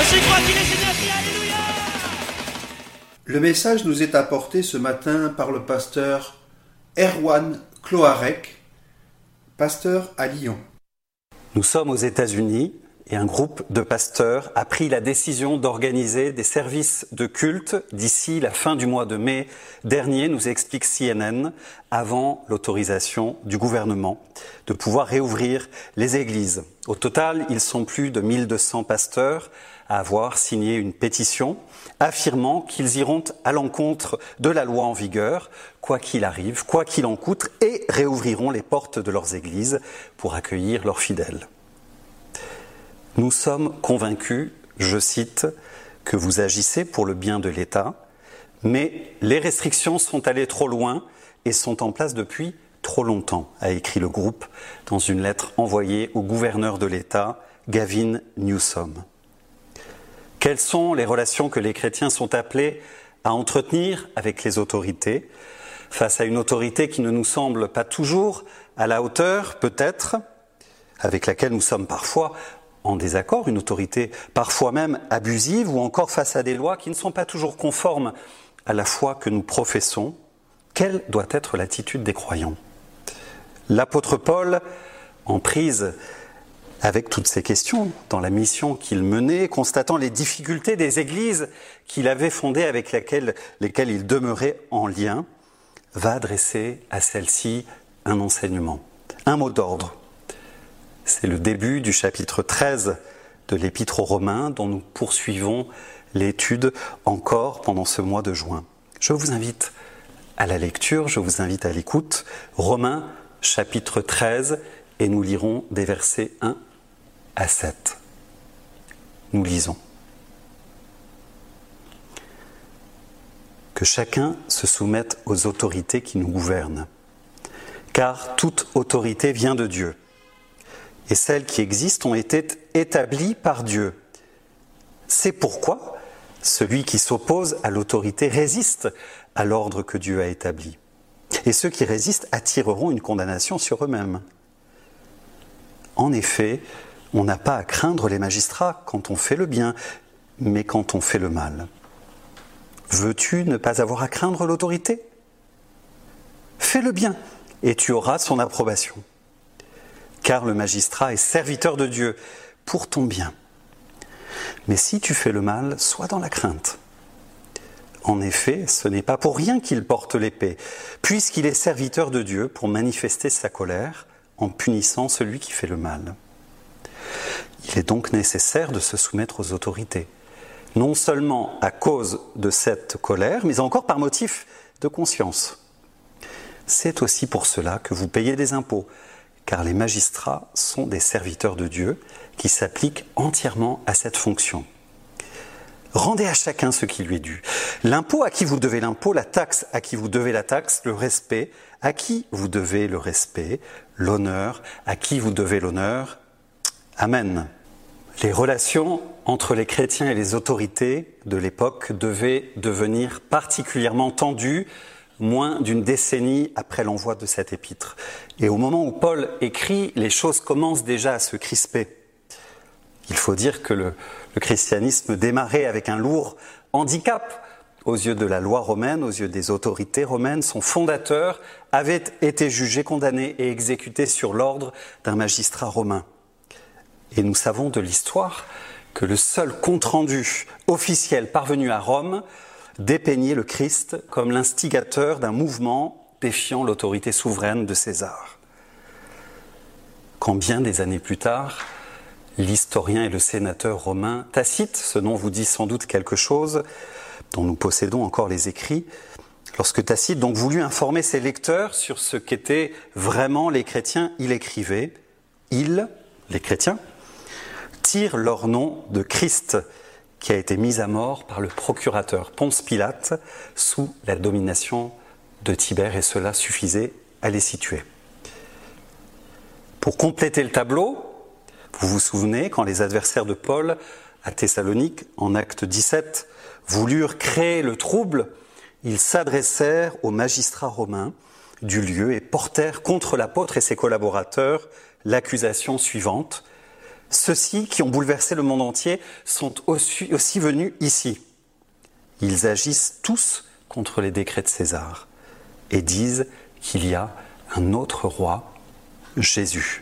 je crois qu'il est Jésus, alléluia. Le message nous est apporté ce matin par le pasteur Erwan Cloarec, pasteur à Lyon. Nous sommes aux États-Unis et un groupe de pasteurs a pris la décision d'organiser des services de culte d'ici la fin du mois de mai dernier, nous explique CNN, avant l'autorisation du gouvernement de pouvoir réouvrir les églises. Au total, ils sont plus de 1200 pasteurs à avoir signé une pétition affirmant qu'ils iront à l'encontre de la loi en vigueur, quoi qu'il arrive, quoi qu'il en coûte, et réouvriront les portes de leurs églises pour accueillir leurs fidèles. Nous sommes convaincus, je cite, que vous agissez pour le bien de l'État, mais les restrictions sont allées trop loin et sont en place depuis trop longtemps, a écrit le groupe dans une lettre envoyée au gouverneur de l'État, Gavin Newsom. Quelles sont les relations que les chrétiens sont appelés à entretenir avec les autorités, face à une autorité qui ne nous semble pas toujours à la hauteur, peut-être, avec laquelle nous sommes parfois en désaccord, une autorité parfois même abusive, ou encore face à des lois qui ne sont pas toujours conformes à la foi que nous professons? Quelle doit être l'attitude des croyants? L'apôtre Paul, en prise avec toutes ces questions, dans la mission qu'il menait, constatant les difficultés des églises qu'il avait fondées avec lesquelles il demeurait en lien, va adresser à celle-ci un enseignement, un mot d'ordre. C'est le début du chapitre 13 de l'Épître aux Romains dont nous poursuivons l'étude encore pendant ce mois de juin. Je vous invite à la lecture, je vous invite à l'écoute. Romains chapitre 13 et nous lirons des versets 1 à 7. Nous lisons. Que chacun se soumette aux autorités qui nous gouvernent, car toute autorité vient de Dieu. Et celles qui existent ont été établies par Dieu. C'est pourquoi celui qui s'oppose à l'autorité résiste à l'ordre que Dieu a établi. Et ceux qui résistent attireront une condamnation sur eux-mêmes. En effet, on n'a pas à craindre les magistrats quand on fait le bien, mais quand on fait le mal. Veux-tu ne pas avoir à craindre l'autorité? Fais le bien et tu auras son approbation. Car le magistrat est serviteur de Dieu pour ton bien. Mais si tu fais le mal, sois dans la crainte. En effet, ce n'est pas pour rien qu'il porte l'épée, puisqu'il est serviteur de Dieu pour manifester sa colère en punissant celui qui fait le mal. Il est donc nécessaire de se soumettre aux autorités, non seulement à cause de cette colère, mais encore par motif de conscience. C'est aussi pour cela que vous payez des impôts, car les magistrats sont des serviteurs de Dieu qui s'appliquent entièrement à cette fonction. Rendez à chacun ce qui lui est dû. L'impôt à qui vous devez l'impôt, la taxe à qui vous devez la taxe, le respect à qui vous devez le respect, l'honneur à qui vous devez l'honneur. Amen. Les relations entre les chrétiens et les autorités de l'époque devaient devenir particulièrement tendues moins d'une décennie après l'envoi de cette épître. Et au moment où Paul écrit, les choses commencent déjà à se crisper. Il faut dire que le christianisme démarrait avec un lourd handicap aux yeux de la loi romaine, aux yeux des autorités romaines. Son fondateur avait été jugé, condamné et exécuté sur l'ordre d'un magistrat romain. Et nous savons de l'histoire que le seul compte-rendu officiel parvenu à Rome dépeignait le Christ comme l'instigateur d'un mouvement défiant l'autorité souveraine de César. Quand bien des années plus tard, l'historien et le sénateur romain Tacite, ce nom vous dit sans doute quelque chose, dont nous possédons encore les écrits, lorsque Tacite donc voulut informer ses lecteurs sur ce qu'étaient vraiment les chrétiens, il écrivait « Ils, les chrétiens, tirent leur nom de Christ, qui a été mis à mort par le procurateur Ponce Pilate sous la domination de Tibère, et cela suffisait à les situer. » Pour compléter le tableau, vous vous souvenez quand les adversaires de Paul à Thessalonique, en acte 17, voulurent créer le trouble, ils s'adressèrent aux magistrats romains du lieu et portèrent contre l'apôtre et ses collaborateurs l'accusation suivante: Ceux-ci qui ont bouleversé le monde entier sont aussi venus ici. Ils agissent tous contre les décrets de César et disent qu'il y a un autre roi, Jésus.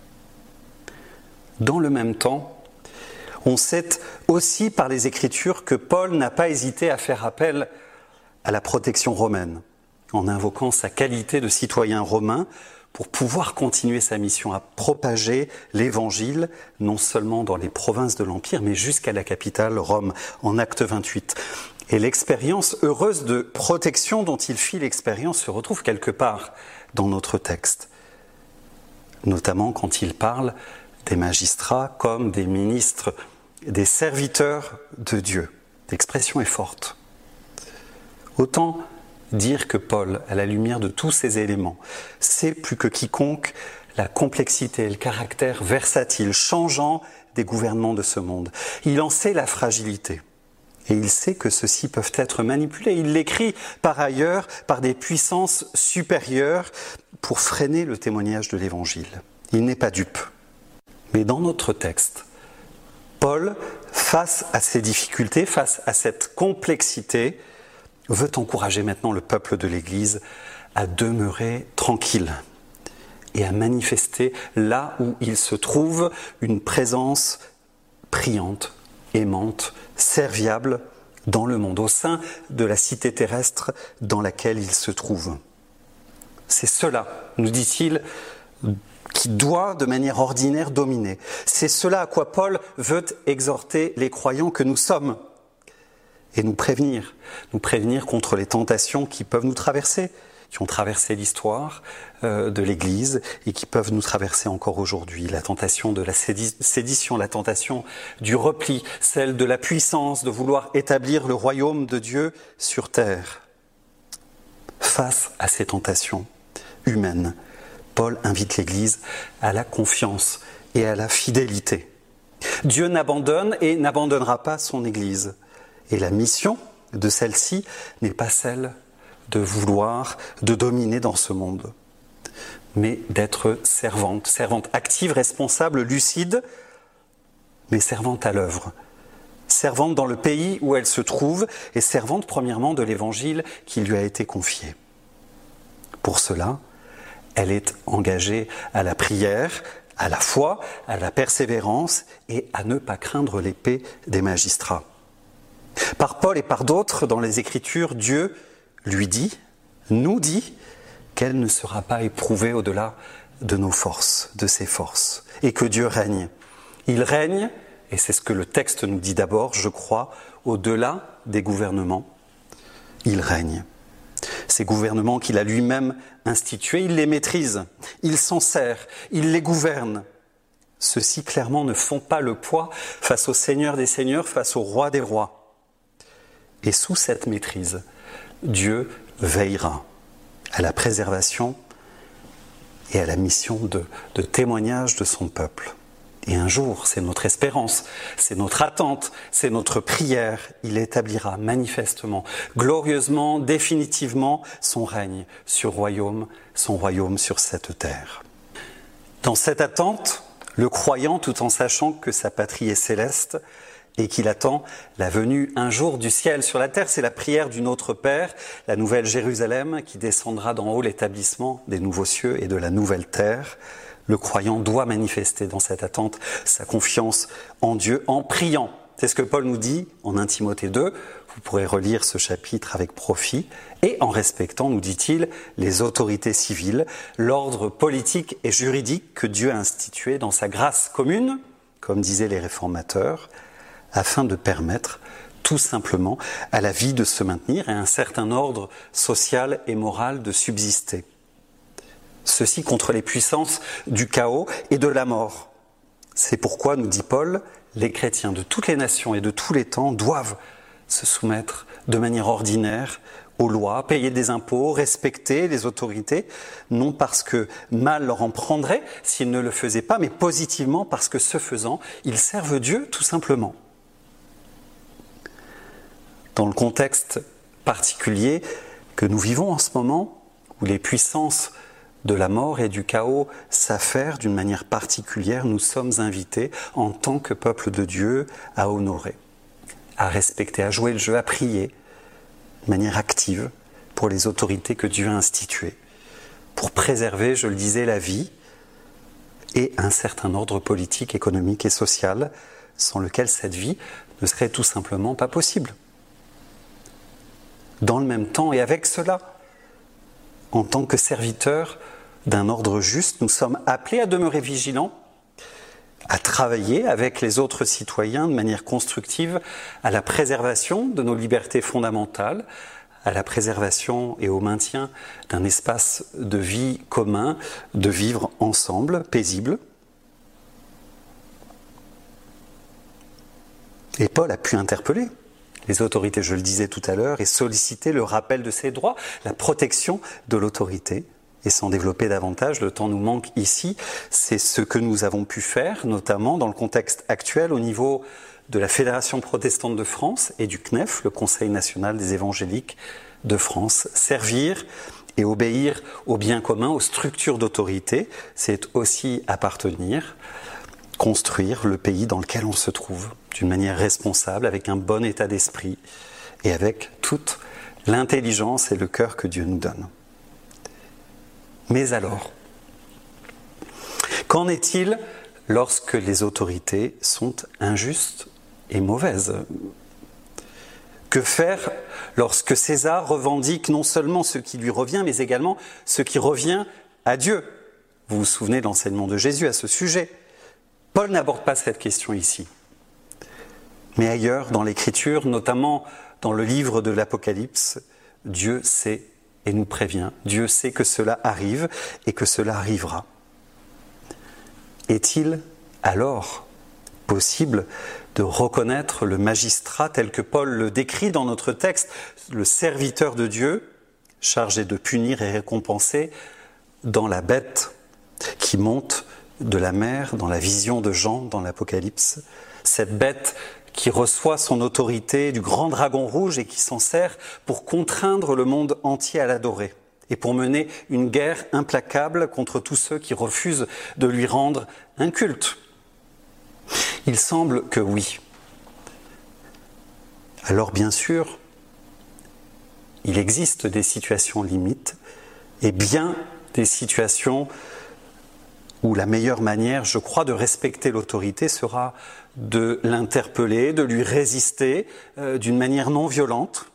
Dans le même temps, on sait aussi par les Écritures que Paul n'a pas hésité à faire appel à la protection romaine, en invoquant sa qualité de citoyen romain pour pouvoir continuer sa mission à propager l'Évangile, non seulement dans les provinces de l'Empire, mais jusqu'à la capitale, Rome, en Acte 28. Et l'expérience heureuse de protection dont il fit l'expérience se retrouve quelque part dans notre texte, notamment quand il parle des magistrats comme des ministres, des serviteurs de Dieu. L'expression est forte. Autant dire que Paul, à la lumière de tous ces éléments, sait plus que quiconque la complexité et le caractère versatile, changeant des gouvernements de ce monde. Il en sait la fragilité et il sait que ceux-ci peuvent être manipulés. Il l'écrit par ailleurs par des puissances supérieures pour freiner le témoignage de l'Évangile. Il n'est pas dupe. Mais dans notre texte, Paul, face à ces difficultés, face à cette complexité, veut encourager maintenant le peuple de l'Église à demeurer tranquille et à manifester là où il se trouve une présence priante, aimante, serviable dans le monde, au sein de la cité terrestre dans laquelle il se trouve. C'est cela, nous dit-il, qui doit de manière ordinaire dominer. C'est cela à quoi Paul veut exhorter les croyants que nous sommes. Et nous prévenir contre les tentations qui peuvent nous traverser, qui ont traversé l'histoire de l'Église et qui peuvent nous traverser encore aujourd'hui. La tentation de la sédition, la tentation du repli, celle de la puissance de vouloir établir le royaume de Dieu sur terre. Face à ces tentations humaines, Paul invite l'Église à la confiance et à la fidélité. Dieu n'abandonne et n'abandonnera pas son Église. Et la mission de celle-ci n'est pas celle de vouloir, de dominer dans ce monde, mais d'être servante active, responsable, lucide, mais servante à l'œuvre. Servante dans le pays où elle se trouve et servante premièrement de l'Évangile qui lui a été confié. Pour cela, elle est engagée à la prière, à la foi, à la persévérance et à ne pas craindre l'épée des magistrats. Par Paul et par d'autres dans les Écritures, Dieu lui dit, nous dit, qu'elle ne sera pas éprouvée au-delà de nos forces, de ses forces, et que Dieu règne. Il règne, et c'est ce que le texte nous dit d'abord, je crois, au-delà des gouvernements. Il règne. Ces gouvernements qu'il a lui-même institués, il les maîtrise, il s'en sert, il les gouverne. Ceux-ci clairement ne font pas le poids face au Seigneur des Seigneurs, face au Roi des Rois. Et sous cette maîtrise, Dieu veillera à la préservation et à la mission de témoignage de son peuple. Et un jour, c'est notre espérance, c'est notre attente, c'est notre prière, il établira manifestement, glorieusement, définitivement son règne sur son royaume sur cette terre. Dans cette attente, le croyant, tout en sachant que sa patrie est céleste, et qu'il attend la venue un jour du ciel sur la terre. C'est la prière du Notre Père, la nouvelle Jérusalem qui descendra d'en haut, l'établissement des nouveaux cieux et de la nouvelle terre. Le croyant doit manifester dans cette attente sa confiance en Dieu en priant. C'est ce que Paul nous dit en 1 Timothée 2. Vous pourrez relire ce chapitre avec profit. Et en respectant, nous dit-il, les autorités civiles, l'ordre politique et juridique que Dieu a institué dans sa grâce commune, comme disaient les réformateurs, afin de permettre tout simplement à la vie de se maintenir et à un certain ordre social et moral de subsister. Ceci contre les puissances du chaos et de la mort. C'est pourquoi, nous dit Paul, les chrétiens de toutes les nations et de tous les temps doivent se soumettre de manière ordinaire aux lois, payer des impôts, respecter les autorités, non parce que mal leur en prendrait s'ils ne le faisaient pas, mais positivement parce que ce faisant, ils servent Dieu tout simplement. Dans le contexte particulier que nous vivons en ce moment, où les puissances de la mort et du chaos s'affaire d'une manière particulière, nous sommes invités en tant que peuple de Dieu à honorer, à respecter, à jouer le jeu, à prier de manière active pour les autorités que Dieu a instituées, pour préserver, je le disais, la vie et un certain ordre politique, économique et social, sans lequel cette vie ne serait tout simplement pas possible. Dans le même temps, et avec cela, en tant que serviteurs d'un ordre juste, nous sommes appelés à demeurer vigilants, à travailler avec les autres citoyens de manière constructive à la préservation de nos libertés fondamentales, à la préservation et au maintien d'un espace de vie commun, de vivre ensemble, paisible. Et Paul a pu interpeller les autorités, je le disais tout à l'heure, et solliciter le rappel de ses droits, la protection de l'autorité. Et sans développer davantage, le temps nous manque ici, c'est ce que nous avons pu faire, notamment dans le contexte actuel au niveau de la Fédération protestante de France et du CNEF, le Conseil national des évangéliques de France. Servir et obéir au bien commun, aux structures d'autorité, c'est aussi appartenir, construire le pays dans lequel on se trouve, d'une manière responsable, avec un bon état d'esprit et avec toute l'intelligence et le cœur que Dieu nous donne. Mais alors, qu'en est-il lorsque les autorités sont injustes et mauvaises ? Que faire lorsque César revendique non seulement ce qui lui revient, mais également ce qui revient à Dieu ? Vous vous souvenez de l'enseignement de Jésus à ce sujet. Paul n'aborde pas cette question ici. Mais ailleurs, dans l'Écriture, notamment dans le livre de l'Apocalypse, Dieu sait et nous prévient. Dieu sait que cela arrive et que cela arrivera. Est-il alors possible de reconnaître le magistrat tel que Paul le décrit dans notre texte, le serviteur de Dieu, chargé de punir et récompenser, dans la bête qui monte de la mer, dans la vision de Jean, dans l'Apocalypse, cette bête qui reçoit son autorité du grand dragon rouge et qui s'en sert pour contraindre le monde entier à l'adorer et pour mener une guerre implacable contre tous ceux qui refusent de lui rendre un culte. Il semble que oui. Alors bien sûr, il existe des situations limites et bien des situations où la meilleure manière, je crois, de respecter l'autorité sera de l'interpeller, de lui résister d'une manière non violente.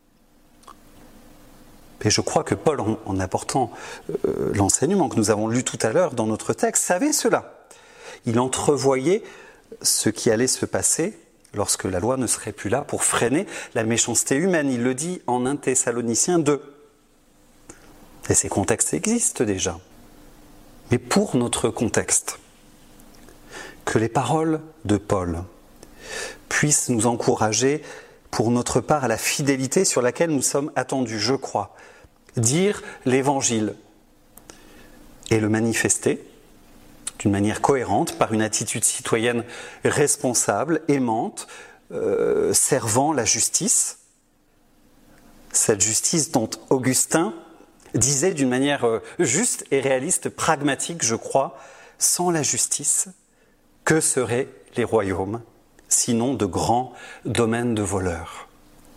Et je crois que Paul, en apportant l'enseignement que nous avons lu tout à l'heure dans notre texte, savait cela. Il entrevoyait ce qui allait se passer lorsque la loi ne serait plus là pour freiner la méchanceté humaine. Il le dit en 1 Thessaloniciens 2. Et ces contextes existent déjà. Mais pour notre contexte, que les paroles de Paul puissent nous encourager pour notre part à la fidélité sur laquelle nous sommes attendus, je crois. Dire l'évangile et le manifester d'une manière cohérente par une attitude citoyenne responsable, aimante, servant la justice. Cette justice dont Augustin disait d'une manière juste et réaliste, pragmatique, je crois, sans la justice, que seraient les royaumes, sinon de grands domaines de voleurs ?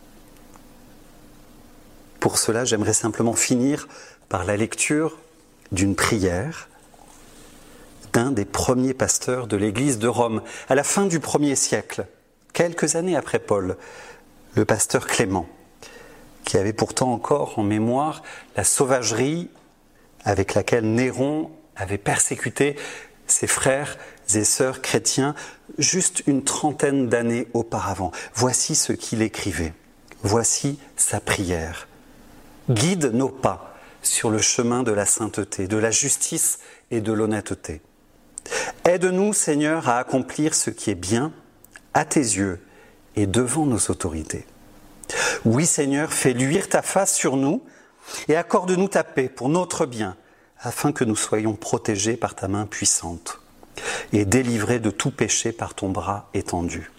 Pour cela, j'aimerais simplement finir par la lecture d'une prière d'un des premiers pasteurs de l'église de Rome, à la fin du 1er siècle, quelques années après Paul, le pasteur Clément, qui avait pourtant encore en mémoire la sauvagerie avec laquelle Néron avait persécuté ses frères et sœurs chrétiens juste une trentaine d'années auparavant. Voici ce qu'il écrivait. Voici sa prière. Guide nos pas sur le chemin de la sainteté, de la justice et de l'honnêteté. Aide-nous, Seigneur, à accomplir ce qui est bien à tes yeux et devant nos autorités. Oui, Seigneur, fais luire ta face sur nous et accorde-nous ta paix pour notre bien, afin que nous soyons protégés par ta main puissante et délivrés de tout péché par ton bras étendu.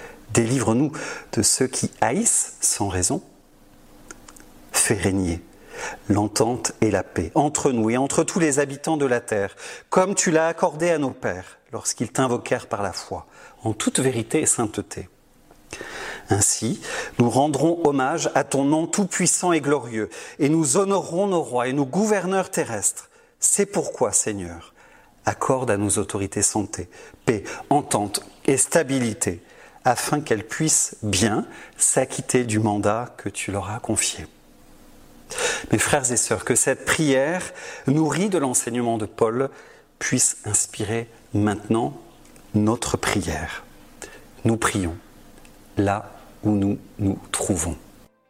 Délivre-nous de ceux qui haïssent sans raison. Fais régner l'entente et la paix entre nous et entre tous les habitants de la terre, comme tu l'as accordé à nos pères lorsqu'ils t'invoquèrent par la foi, en toute vérité et sainteté. Ainsi, nous rendrons hommage à ton nom tout-puissant et glorieux, et nous honorerons nos rois et nos gouverneurs terrestres. C'est pourquoi, Seigneur, accorde à nos autorités santé, paix, entente et stabilité, afin qu'elles puissent bien s'acquitter du mandat que tu leur as confié. Mes frères et sœurs, que cette prière, nourrie de l'enseignement de Paul, puisse inspirer maintenant notre prière. Nous prions là où nous nous trouvons.